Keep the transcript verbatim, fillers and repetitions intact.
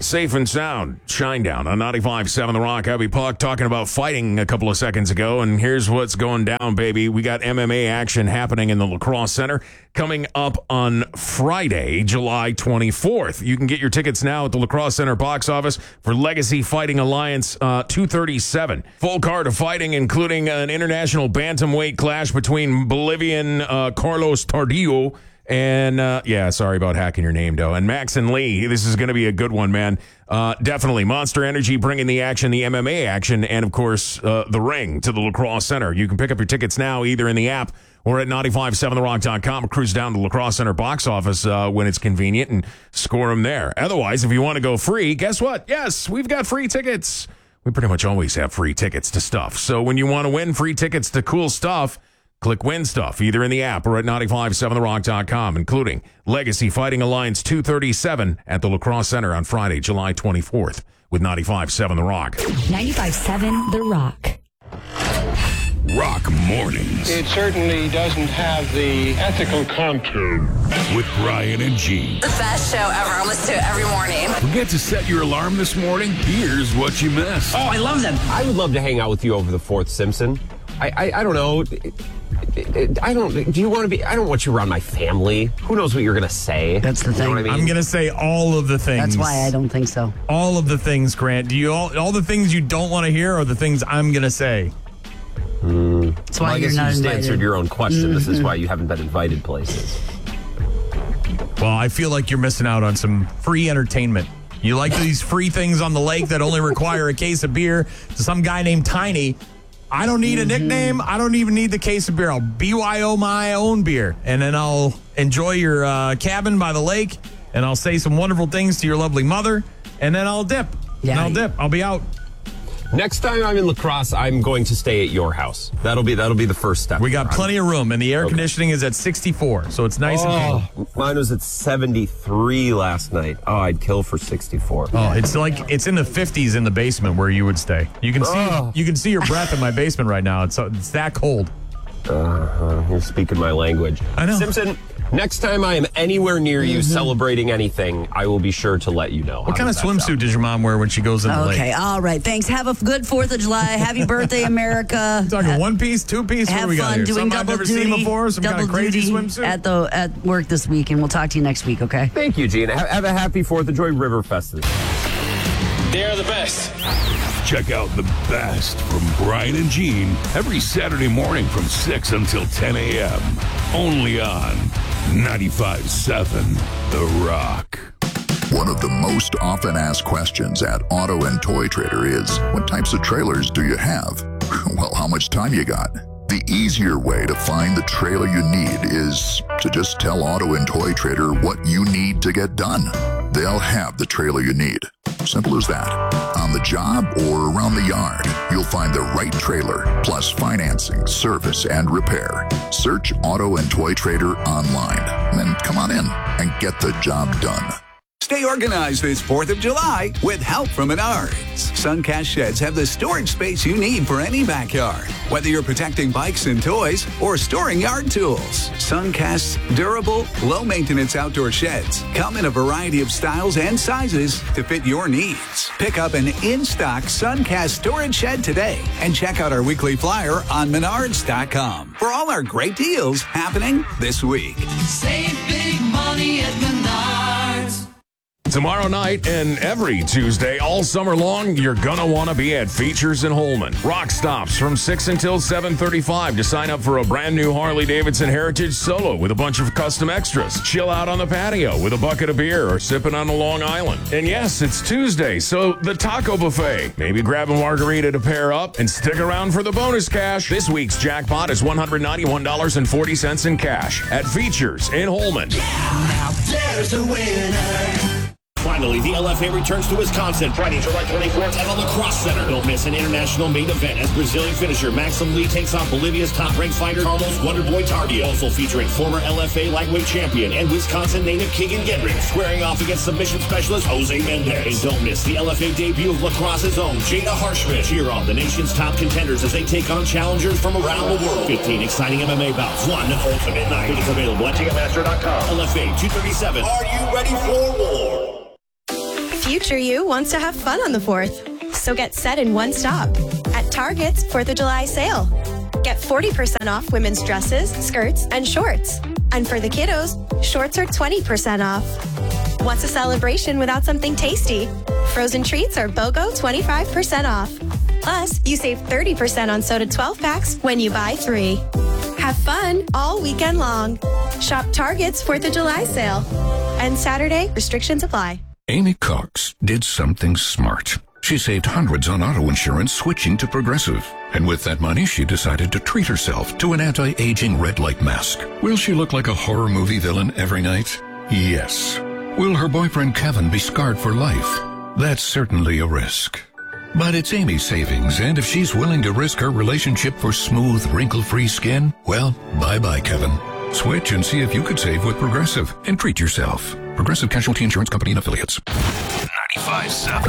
safe and sound. Shinedown on ninety-five point seven The Rock. Abby Puck talking about fighting a couple of seconds ago, and here's what's going down, baby. We got M M A action happening in the La Crosse Center coming up on Friday, July twenty-fourth. You can get your tickets now at the La Crosse Center box office for Legacy Fighting Alliance uh, two thirty-seven. Full card of fighting, including an international bantamweight clash between Bolivian uh, Carlos Tardillo And, uh, yeah, sorry about hacking your name, though. And Max and Lee, this is going to be a good one, man. Uh, definitely. Monster Energy bringing the action, the M M A action, and, of course, uh, the ring to the La Crosse Center. You can pick up your tickets now either in the app or at ninety-five point seven the rock dot com. Cruise down to La Crosse Center box office uh, when it's convenient and score them there. Otherwise, if you want to go free, guess what? Yes, we've got free tickets. We pretty much always have free tickets to stuff. So when you want to win free tickets to cool stuff, click Win Stuff, either in the app or at ninety-five point seven the rock dot com, including Legacy Fighting Alliance two thirty-seven at the La Crosse Center on Friday, July twenty-fourth with ninety-five point seven The Rock. ninety-five point seven The Rock. Rock Mornings. It certainly doesn't have the ethical contour. With Brian and Gene. The best show ever. I listen to it every morning. Forget to set your alarm this morning? Here's what you missed. Oh, I love them. I would love to hang out with you over the fourth Simpson. I, I, I don't know. I don't. Do you want to be? I don't want you around my family. Who knows what you're going to say? That's the You know thing. what I mean? I'm going to say all of the things. That's why I don't think so. All of the things, Grant. Do you all, all the things you don't want to hear are the things I'm going to say? Mm. That's why well, I you're guess not you just invited. answered your own question. Mm-hmm. This is why you haven't been invited places. Well, I feel like you're missing out on some free entertainment. You like these free things on the lake that only require a case of beer to some guy named Tiny. I don't need a nickname. I don't even need the case of beer. I'll B Y O my own beer. And then I'll enjoy your uh, cabin by the lake. And I'll say some wonderful things to your lovely mother. And then I'll dip. Yeah. And I'll dip. I'll be out. Next time I'm in La Crosse, I'm going to stay at your house. That'll be that'll be the first step. We got plenty of room. And the air Okay. conditioning is at sixty-four. So it's nice and Oh, cool. mine was at seventy-three last night. Oh, I'd kill for sixty-four. Oh, it's like it's in the fifties in the basement where you would stay. You can see Oh. you can see your breath in my basement right now. It's it's that cold. Uh, you're speaking my language. I know. Simpson, next time I am anywhere near you celebrating anything, I will be sure to let you know. What kind of swimsuit does your mom wear when she goes in the lake? Okay, all right. Thanks. Have a good fourth of July. Happy birthday, America. You talking one piece, two piece? What Have do we got fun here? doing Something I've double never duty. seen before. Some double kind of crazy duty swimsuit. at the at work this week, and we'll talk to you next week. Okay. Thank you, Gene. Have, have a happy fourth. Enjoy Riverfest. They're the best. Check out the best from Brian and Gene every Saturday morning from six until ten a.m. Only on ninety-five point seven The Rock. One of the most often asked questions at Auto and Toy Trader is, what types of trailers do you have? Well, how much time you got? The easier way to find the trailer you need is to just tell Auto and Toy Trader what you need to get done. They'll have the trailer you need. Simple as that. On the job or around the yard, you'll find the right trailer, plus financing, service, and repair. Search Auto and Toy Trader online. Then come on in and get the job done. Stay organized this fourth of July with help from Menards. Suncast Sheds have the storage space you need for any backyard. Whether you're protecting bikes and toys or storing yard tools, Suncast's durable, low-maintenance outdoor sheds come in a variety of styles and sizes to fit your needs. Pick up an in-stock Suncast storage shed today and check out our weekly flyer on menards dot com for all our great deals happening this week. Save big money at Menards. Tomorrow night and every Tuesday all summer long, you're gonna want to be at Features in Holman. Rock stops from six until seven thirty-five to sign up for a brand new Harley-Davidson Heritage Solo with a bunch of custom extras. Chill out on the patio with a bucket of beer or sipping on a Long Island. And yes, it's Tuesday, so the taco buffet. Maybe grab a margarita to pair up and stick around for the bonus cash. This week's jackpot is one hundred ninety-one dollars and forty cents in cash at Features in Holman. Now there's a winner. Finally, the L F A returns to Wisconsin Friday, July twenty-fourth at the La Crosse Center. Don't miss an international main event as Brazilian finisher Maxim Lee takes on Bolivia's top-ranked fighter Carlos Wonderboy Tardillo. Also featuring former L F A lightweight champion and Wisconsin native Keegan Gendrich squaring off against submission specialist Jose Mendez. And don't miss the L F A debut of La Crosse's own Jada Harshman. Cheer on the nation's top contenders as they take on challengers from around the world. fifteen exciting M M A bouts, one ultimate night. Tickets available at Ticketmaster dot com. L F A two thirty-seven. Are you ready for war? Future you wants to have fun on the fourth. So get set in one stop at Target's fourth of July sale. Get forty percent off women's dresses, skirts, and shorts. And for the kiddos, shorts are twenty percent off. What's a celebration without something tasty? Frozen treats are BOGO twenty-five percent off. Plus, you save thirty percent on soda twelve packs when you buy three. Have fun all weekend long. Shop Target's fourth of July sale. And Saturday, restrictions apply. Amy Cox did something smart. She saved hundreds on auto insurance switching to Progressive. And with that money, she decided to treat herself to an anti-aging red light mask. Will she look like a horror movie villain every night? Yes. Will her boyfriend Kevin be scarred for life? That's certainly a risk. But it's Amy's savings, and if she's willing to risk her relationship for smooth, wrinkle-free skin, well, bye-bye, Kevin. Switch and see if you could save with Progressive and treat yourself. Progressive Casualty Insurance Company and Affiliates. ninety-five point seven